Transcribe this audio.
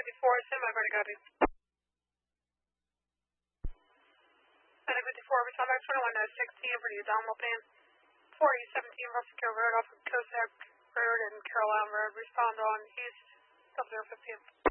stand by for the copy. Medic 54, respond back 21-16 for the abdominal pain. 4E17 Russell Road off of Cossack Road and Caroline Road. Respond on East 0015.